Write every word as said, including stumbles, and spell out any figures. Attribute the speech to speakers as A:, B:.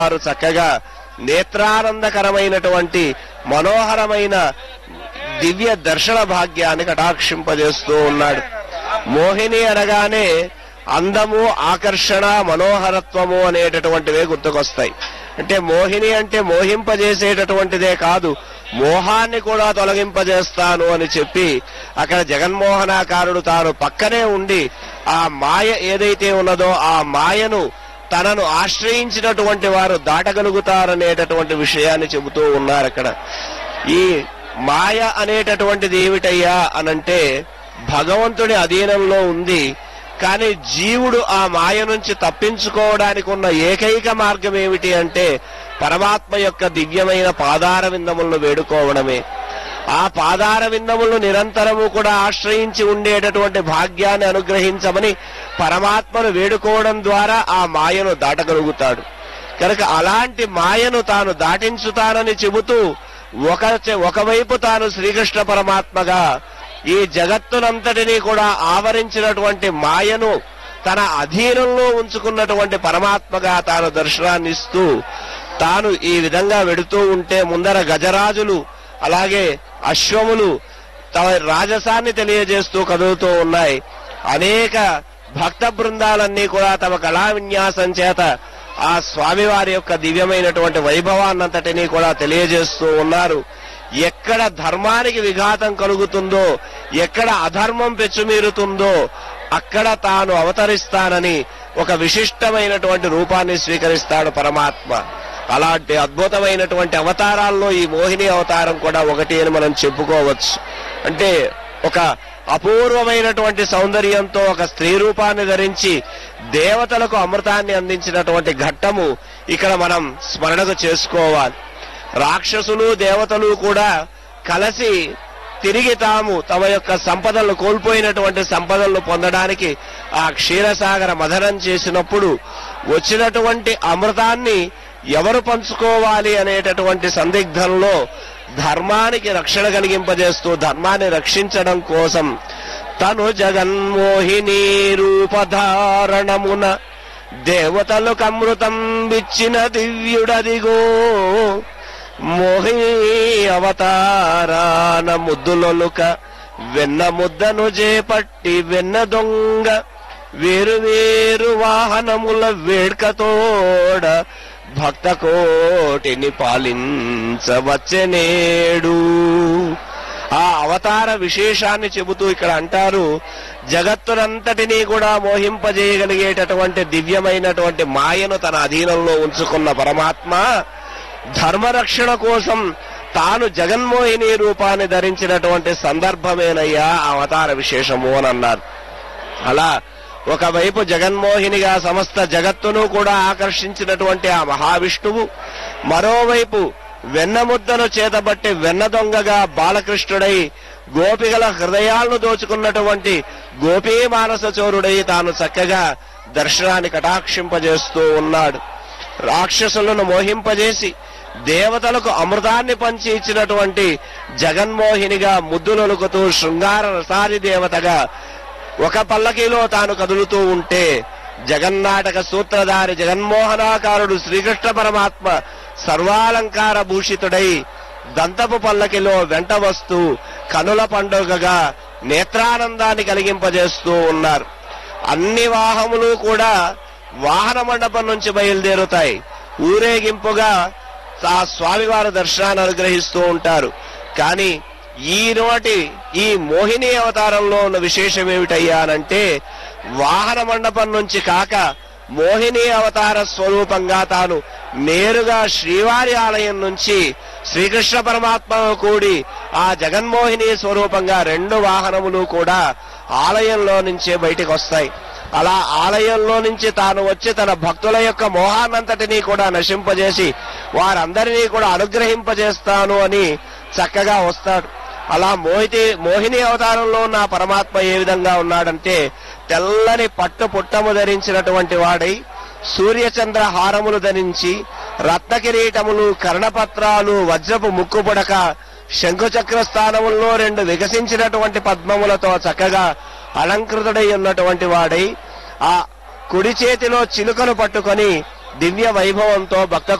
A: వారు చక్కగా నేత్రానందకరమైనటువంటి మనోహరమైన దివ్య దర్శన భాగ్యాన్ని కటాక్షింపజేస్తూ ఉన్నాడు. మోహిని అనగానే అందము, ఆకర్షణ, మనోహరత్వము అనేటటువంటివే గుర్తుకొస్తాయి. అంటే మోహిని అంటే మోహింపజేసేటటువంటిదే కాదు, మోహాన్ని కూడా తొలగింపజేస్తాను అని చెప్పి అక్కడ జగన్మోహనాకారుడు తాను పక్కనే ఉండి ఆ మాయ ఏదైతే ఉన్నదో ఆ మాయను తనను ఆశ్రయించినటువంటి వారు దాటగలుగుతారనేటటువంటి విషయాన్ని చెబుతూ ఉన్నారు. అక్కడ ఈ మాయ అనేటటువంటిది ఏమిటయ్యా అనంటే భగవంతుడి అధీనంలో ఉంది. కానీ జీవుడు ఆ మాయ నుంచి తప్పించుకోవడానికి ఉన్న ఏకైక మార్గం ఏమిటి అంటే పరమాత్మ యొక్క దివ్యమైన పాదార విందములను వేడుకోవడమే. ఆ పాదార విందములను నిరంతరము కూడా ఆశ్రయించి ఉండేటటువంటి భాగ్యాన్ని అనుగ్రహించమని పరమాత్మను వేడుకోవడం ద్వారా ఆ మాయను దాటగలుగుతాడు. కనుక అలాంటి మాయను తాను దాటించుతానని చెబుతూ ఒక ఒకవైపు తాను శ్రీకృష్ణ పరమాత్మగా ఈ జగత్తునంతటినీ కూడా ఆవరించినటువంటి మాయను తన అధీనంలో ఉంచుకున్నటువంటి పరమాత్మగా తాను దర్శనాన్ని ఇస్తూ తాను ఈ విధంగా వెడుతూ ఉంటే ముందర గజరాజులు అలాగే అశ్వములు తమ రాజసాన్ని తెలియజేస్తూ కదులుతూ ఉన్నాయి. అనేక భక్త బృందాలన్నీ కూడా తమ కళా విన్యాసం చేత ఆ స్వామివారి యొక్క దివ్యమైనటువంటి వైభవాన్నంతటినీ కూడా తెలియజేస్తూ ఉన్నారు. ఎక్కడ ధర్మానికి విఘాతం కలుగుతుందో, ఎక్కడ అధర్మం పెచ్చుమీరుతుందో అక్కడ తాను అవతరిస్తానని ఒక విశిష్టమైనటువంటి రూపాన్ని స్వీకరిస్తాడు పరమాత్మ. అలాంటి అద్భుతమైనటువంటి అవతారాల్లో ఈ మోహిని అవతారం కూడా ఒకటి అని మనం చెప్పుకోవచ్చు. అంటే ఒక అపూర్వమైనటువంటి సౌందర్యంతో ఒక స్త్రీ రూపాన్ని ధరించి దేవతలకు అమృతాన్ని అందించినటువంటి ఘట్టము ఇక్కడ మనం స్మరణకు చేసుకోవాలి. రాక్షసులు దేవతలు కూడా కలిసి తిరిగి తాము తమ యొక్క సంపదలను కోల్పోయినటువంటి సంపదలను పొందడానికి ఆ క్షీరసాగర మథనం చేసినప్పుడు వచ్చినటువంటి అమృతాన్ని ఎవరు పంచుకోవాలి అనేటటువంటి సందిగ్ధంలో ధర్మానికి రక్షణ కలిగింపజేస్తూ ధర్మాన్ని రక్షించడం కోసం తను జగన్మోహిని రూపధారణమున దేవతలకు అమృతం ఇచ్చిన దివ్యుడదిగో మోహిని అవతారాన ముద్దులొలుక వెన్న ముద్దను చేపట్టి వెన్న దొంగ వేరు వేరు వాహనముల వేడ్కతోడ భక్త కోటిని పాలించవచ్చెనేడు. ఆ అవతార విశేషాన్ని చెబుతూ ఇక్కడ అంటారు, జగత్తునంతటినీ కూడా మోహింపజేయగలిగేటటువంటి దివ్యమైనటువంటి మాయను తన అధీనంలో ఉంచుకున్న పరమాత్మ ధర్మరక్షణ కోసం తాను జగన్మోహిని రూపాన్ని ధరించినటువంటి సందర్భమేనయ్యా అవతార విశేషము అని అన్నారు. అలా ఒకవైపు జగన్మోహినిగా సమస్త జగత్తును కూడా ఆకర్షించినటువంటి ఆ మహావిష్ణువు, మరోవైపు వెన్నముద్దను చేతబట్టి వెన్న దొంగగా బాలకృష్ణుడై గోపికల హృదయాలను దోచుకున్నటువంటి గోపీ మానస చోరుడై తాను చక్కగా దర్శనాన్ని కటాక్షింపజేస్తూ ఉన్నాడు. రాక్షసులను మోహింపజేసి దేవతలకు అమృతాన్ని పంచి ఇచ్చినటువంటి జగన్మోహినిగా ముద్దులొలుకుతూ శృంగార రసారి దేవతగా ఒక పల్లకిలో తాను కదులుతూ ఉంటే జగన్నాటక సూత్రధారి జగన్మోహనాకారుడు శ్రీకృష్ణ పరమాత్మ సర్వాలంకార భూషితుడై దంతపు పల్లకిలో వెంట వస్తూ కనుల పండుగగా నేత్రానందాన్ని కలిగింపజేస్తూ ఉన్నారు. అన్ని వాహములు కూడా వాహన మండపం నుంచి బయలుదేరుతాయి. ఊరేగింపుగా ఆ స్వామివారి దర్శనాన్ని అనుగ్రహిస్తూ ఉంటారు. కానీ ఈనాటి ఈ మోహిని అవతారంలో ఉన్న విశేషం ఏమిటయ్యా అనంటే వాహన మండపం నుంచి కాక మోహిని అవతార స్వరూపంగా తాను నేరుగా శ్రీవారి ఆలయం నుంచి శ్రీకృష్ణ పరమాత్మ కూడి ఆ జగన్మోహిని స్వరూపంగా రెండు వాహనములు కూడా ఆలయంలో నుంచే బయటికి వస్తాయి. అలా ఆలయంలో నుంచి తాను వచ్చి తన భక్తుల యొక్క మోహాన్నంతటినీ కూడా నశింపజేసి వారందరినీ కూడా అనుగ్రహింపజేస్తాను అని చక్కగా వస్తాడు. అలా మోహిని మోహిని అవతారంలో ఉన్న పరమాత్మ ఏ విధంగా ఉన్నాడంటే తెల్లని పట్టు పుట్టము ధరించినటువంటి వాడై సూర్యచంద్ర హారములు ధరించి రత్న కిరీటములు, కర్ణపత్రాలు, వజ్రపు ముక్కుపుడక, శంఖుచక్ర స్థానముల్లో రెండు వికసించినటువంటి పద్మములతో చక్కగా అలంకృతుడై ఉన్నటువంటి వాడై ఆ కుడి చేతిలో చిలుకను పట్టుకొని దివ్య వైభవంతో భక్త